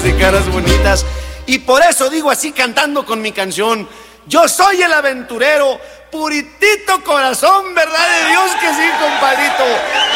y caras bonitas. Y por eso digo así cantando con mi canción: yo soy el aventurero, puritito corazón, verdad de Dios que sí, compadrito.